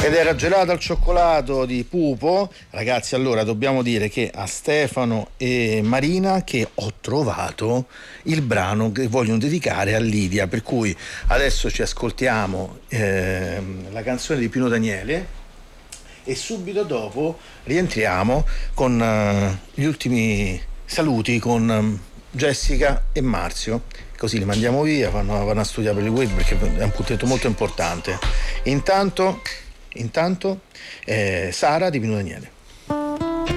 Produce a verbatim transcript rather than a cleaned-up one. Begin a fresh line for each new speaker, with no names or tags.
Ed era Gelato al cioccolato di Pupo. Ragazzi, allora dobbiamo dire che a Stefano e Marina che ho trovato il brano che vogliono dedicare a Lidia, per cui adesso ci ascoltiamo eh, la canzone di Pino Daniele e subito dopo rientriamo con uh, gli ultimi saluti con um, Jessica e Marzio, così li mandiamo via, vanno, vanno a studiare per il web perché è un puntetto molto importante. Intanto Intanto eh, Sara di Pino Daniele.